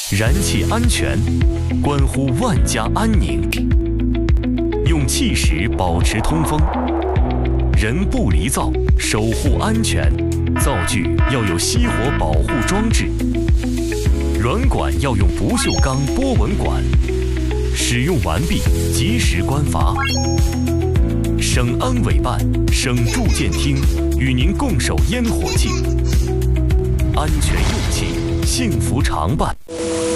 燃气安全，关乎万家安宁。用气石保持通风，人不离灶，守护安全。灶具要有熄火保护装置，软管要用不锈钢波纹管。使用完毕，及时关阀。省安委办、省住建厅与您共守烟火气，安全用气，幸福常伴。